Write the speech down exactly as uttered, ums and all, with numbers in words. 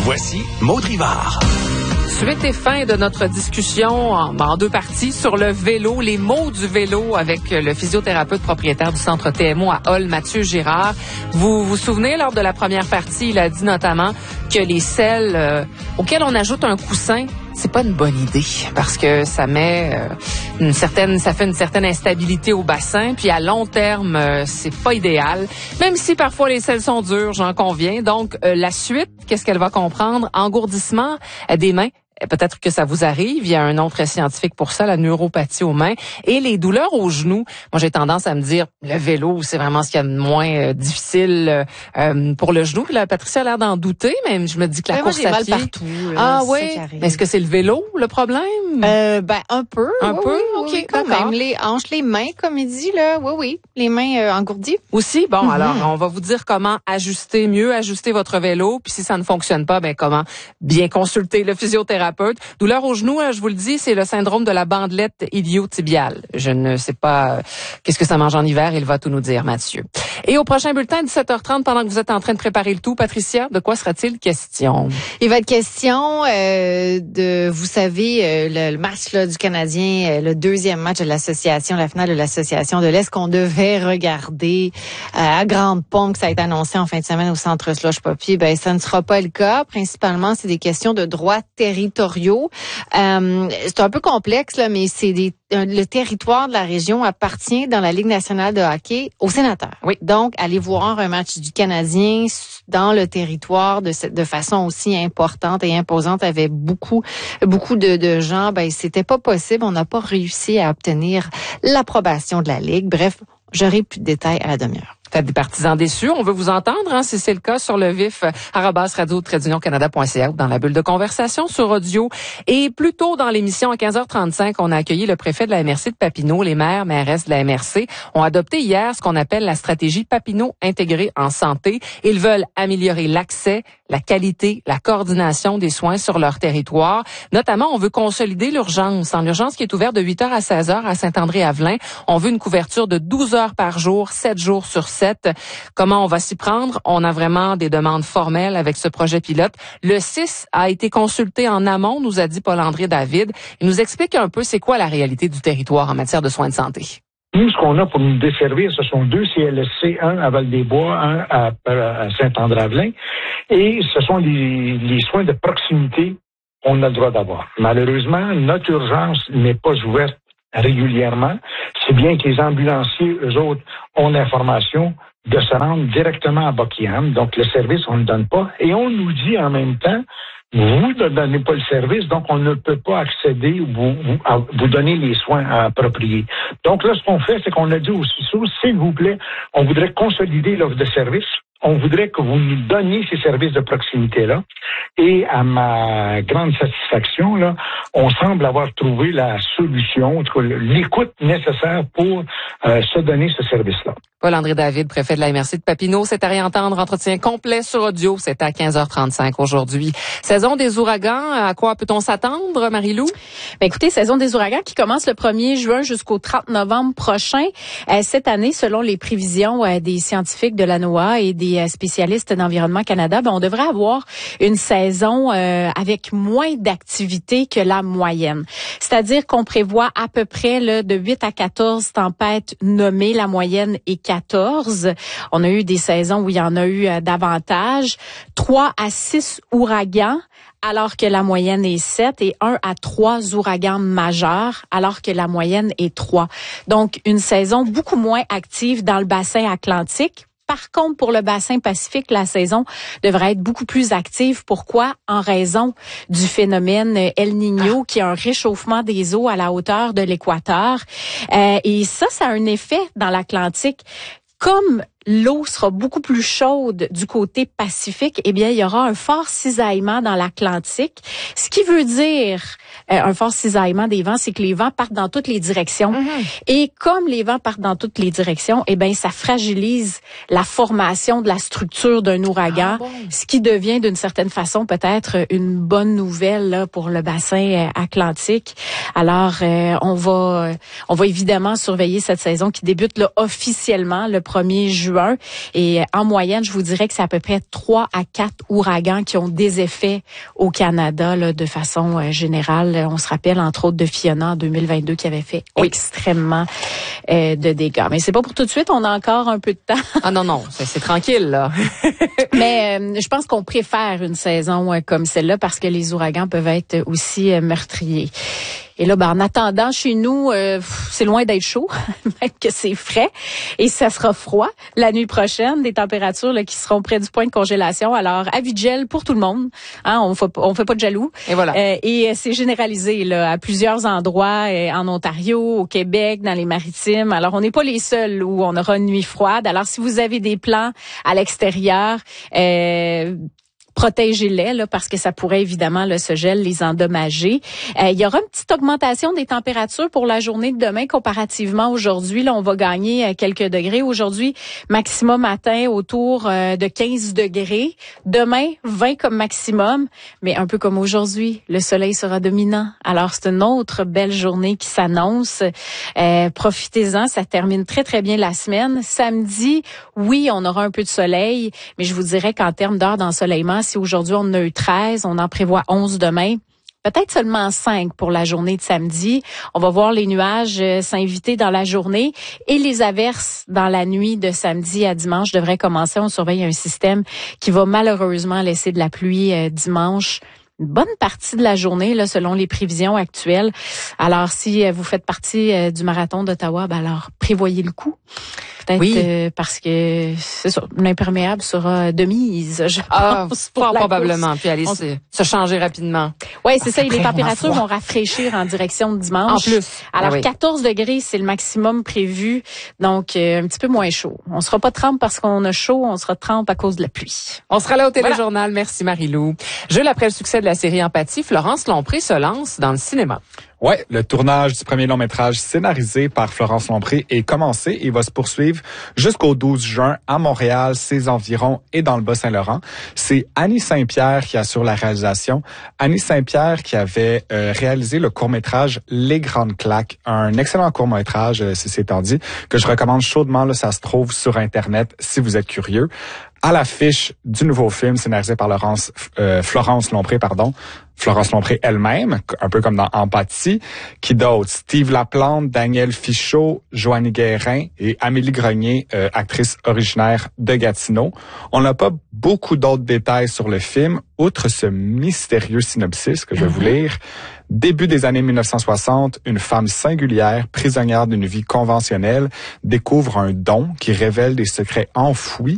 Voici Maud Rivard. Suite et fin de notre discussion en, en deux parties sur le vélo, les mots du vélo avec le physiothérapeute propriétaire du centre T M O à Hall, Mathieu Girard. Vous vous souvenez, lors de la première partie, il a dit notamment que les selles euh, auxquelles on ajoute un coussin, c'est pas une bonne idée parce que ça met euh, une certaine, ça fait une certaine instabilité au bassin, puis à long terme, euh, c'est pas idéal. Même si parfois les selles sont dures, j'en conviens. Donc euh, la suite, qu'est-ce qu'elle va comprendre? Engourdissement euh, des mains. Peut-être que ça vous arrive. Il y a un nom très scientifique pour ça, la neuropathie aux mains. Et les douleurs aux genoux. Moi, j'ai tendance à me dire, le vélo, c'est vraiment ce qu'il y a de moins euh, difficile euh, pour le genou. Puis là, Patricia a l'air d'en douter, mais je me dis que la ouais, course moi, à j'ai pied... mal partout. Là, ah oui? Est-ce que c'est le vélo, le problème? Euh, ben, un peu. Un oui, peu? Oui, OK, oui, quand d'accord. même. Les hanches, les mains, comme il dit, là. Oui, oui. Les mains euh, engourdies. Aussi, bon, Mm-hmm. alors, on va vous dire comment ajuster, mieux ajuster votre vélo. Puis si ça ne fonctionne pas, ben comment bien consulter le physiothérapeute. Douleur aux genoux, je vous le dis, c'est le syndrome de la bandelette iliotibiale. Je ne sais pas euh, qu'est-ce que ça mange en hiver. Il va tout nous dire, Mathieu. Et au prochain bulletin, dix-sept heures trente, pendant que vous êtes en train de préparer le tout, Patricia, de quoi sera-t-il question? Il va être question euh, de, vous savez, euh, le, le match là, du Canadien, euh, le deuxième match de l'association, la finale de l'association de l'Est qu'on devait regarder euh, à Grande Pompe, que ça a été annoncé en fin de semaine au Centre Slush Poppy. Ben, ça ne sera pas le cas. Principalement, c'est des questions de droits territoriaux. Euh, c'est un peu complexe, là, mais c'est des, le territoire de la région appartient dans la Ligue nationale de hockey aux sénateurs. Oui. Donc, aller voir un match du Canadien dans le territoire de, de façon aussi importante et imposante avec beaucoup, beaucoup de, de gens, ben, c'était pas possible. On n'a pas réussi à obtenir l'approbation de la Ligue. Bref, j'aurai plus de détails à la demi-heure. Faites des partisans déçus. On veut vous entendre, hein, si c'est le cas, sur le vif, arobase radio tiret union canada point c a ou dans la bulle de conversation sur audio. Et plus tôt dans l'émission, à quinze heures trente-cinq, on a accueilli le préfet de la M R C de Papineau. Les maires, mairesses de la M R C ont adopté hier ce qu'on appelle la stratégie Papineau intégrée en santé. Ils veulent améliorer l'accès, la qualité, la coordination des soins sur leur territoire. Notamment, on veut consolider l'urgence. En l'urgence qui est ouverte de huit heures à seize heures à Saint-André-Avelin, on veut une couverture de douze heures par jour, sept jours sur sept. Comment on va s'y prendre? On a vraiment des demandes formelles avec ce projet pilote. Le C I S a été consulté en amont, nous a dit Paul-André David. Il nous explique un peu c'est quoi la réalité du territoire en matière de soins de santé. Nous, ce qu'on a pour nous desservir, ce sont deux C L S C, un à Val-des-Bois, un à, à Saint-André-Avelin. Et ce sont les, les soins de proximité qu'on a le droit d'avoir. Malheureusement, notre urgence n'est pas ouverte régulièrement. C'est bien que les ambulanciers, eux autres, ont l'information de se rendre directement à Buckingham. Donc, le service, on ne le donne pas. Et on nous dit en même temps, vous ne donnez pas le service, donc on ne peut pas accéder ou vous, vous, à vous donner les soins appropriés. Donc là, ce qu'on fait, c'est qu'on a dit au C I S O, s'il vous plaît, on voudrait consolider l'offre de service. On voudrait que vous nous donniez ces services de proximité-là. Et à ma grande satisfaction, là, on semble avoir trouvé la solution, en tout cas, l'écoute nécessaire pour euh, se donner ce service-là. Paul-André David, préfet de la M R C de Papineau, c'est à réentendre. Entretien complet sur audio. C'est à quinze heures trente-cinq aujourd'hui. Saison des ouragans, à quoi peut-on s'attendre, Marie-Lou? Ben écoutez, saison des ouragans qui commence le premier juin jusqu'au trente novembre prochain. Euh, cette année, selon les prévisions euh, des scientifiques de l'A N O A A et des euh, spécialistes d'Environnement Canada, ben on devrait avoir une saison euh, avec moins d'activité que la moyenne. C'est-à-dire qu'on prévoit à peu près là, de huit à quatorze tempêtes nommées. La moyenne est quatorze. On a eu des saisons où il y en a eu euh, davantage. trois à six ouragans, alors que la moyenne est sept, et un à trois ouragans majeurs, alors que la moyenne est trois. Donc, une saison beaucoup moins active dans le bassin atlantique. Par contre, pour le bassin Pacifique, la saison devrait être beaucoup plus active. Pourquoi? En raison du phénomène El Niño, qui est un réchauffement des eaux à la hauteur de l'équateur. Euh, et ça, ça a un effet dans l'Atlantique. Comme l'eau sera beaucoup plus chaude du côté Pacifique, eh bien, il y aura un fort cisaillement dans l'Atlantique. Ce qui veut dire euh, un fort cisaillement des vents, c'est que les vents partent dans toutes les directions. Mm-hmm. Et comme les vents partent dans toutes les directions, eh bien, ça fragilise la formation de la structure d'un ouragan, ah bon. Ce qui devient d'une certaine façon peut-être une bonne nouvelle là, pour le bassin euh, atlantique. Alors, euh, on va, on va évidemment surveiller cette saison qui débute là, officiellement le premier juin. juin. Et en moyenne, je vous dirais que c'est à peu près trois à quatre ouragans qui ont des effets au Canada là, de façon euh, générale. On se rappelle entre autres de Fiona en deux mille vingt-deux qui avait fait oui. extrêmement euh, de dégâts. Mais c'est pas pour tout de suite, on a encore un peu de temps. Ah non, non, c'est, c'est tranquille là. Mais euh, je pense qu'on préfère une saison euh, comme celle-là parce que les ouragans peuvent être aussi euh, meurtriers. Et là, ben, en attendant, chez nous, euh, c'est loin d'être chaud, même que c'est frais. Et ça sera froid la nuit prochaine, des températures là, qui seront près du point de congélation. Alors, avis de gel pour tout le monde. Hein, on fait, on fait pas de jaloux. Et voilà. Euh, et c'est généralisé là, à plusieurs endroits, euh, en Ontario, au Québec, dans les Maritimes. Alors, on n'est pas les seuls où on aura une nuit froide. Alors, si vous avez des plans à l'extérieur, euh, protégez-les là, parce que ça pourrait évidemment là, ce gel les endommager. Euh, il y aura une petite augmentation des températures pour la journée de demain comparativement aujourd'hui. Là, on va gagner euh, quelques degrés. Aujourd'hui, maximum matin autour euh, de quinze degrés. Demain, vingt comme maximum. Mais un peu comme aujourd'hui, le soleil sera dominant. Alors, c'est une autre belle journée qui s'annonce. Euh, profitez-en. Ça termine très, très bien la semaine. Samedi, oui, on aura un peu de soleil, mais je vous dirais qu'en termes d'heures d'ensoleillement, si aujourd'hui on en a eu treize, on en prévoit onze demain. Peut-être seulement cinq pour la journée de samedi. On va voir les nuages euh, s'inviter dans la journée et les averses dans la nuit de samedi à dimanche devraient commencer. On surveille un système qui va malheureusement laisser de la pluie euh, dimanche. Une bonne partie de la journée, là, selon les prévisions actuelles. Alors, si euh, vous faites partie euh, du marathon d'Ottawa, ben alors prévoyez le coup. Peut-être oui. euh, parce que c'est ça, l'imperméable sera de mise, je ah, pense. Fort probablement. Puis aller On... se, se changer rapidement. Oui, c'est ça. Et les températures vont rafraîchir en direction de dimanche. En plus. Alors, ah oui. quatorze degrés, c'est le maximum prévu. Donc, euh, un petit peu moins chaud. On sera pas trempe parce qu'on a chaud, on sera trempe à cause de la pluie. On sera là au Téléjournal. Voilà. Merci Marie-Lou. Juste après le succès de la série Empathie, Florence Lompré se lance dans le cinéma. Ouais, le tournage du premier long métrage scénarisé par Florence Lompré est commencé et va se poursuivre jusqu'au douze juin à Montréal, ses environs et dans le Bas-Saint-Laurent. C'est Annie Saint-Pierre qui assure la réalisation. Annie Saint-Pierre qui avait euh, réalisé le court-métrage Les Grandes Claques, un excellent court-métrage, euh, si c'est étant dit, que je recommande chaudement. Là, ça se trouve sur Internet si vous êtes curieux. À l'affiche du nouveau film scénarisé par Laurence, euh, Florence Lompré, pardon, Florence Lompré elle-même, un peu comme dans Empathie, qui d'autres? Steve Laplante, Daniel Fichot, Joanny Guérin et Amélie Grenier, euh, actrice originaire de Gatineau. On n'a pas beaucoup d'autres détails sur le film, outre ce mystérieux synopsis que je vais mm-hmm. vous lire. Début des années mille neuf cent soixante, une femme singulière, prisonnière d'une vie conventionnelle, découvre un don qui révèle des secrets enfouis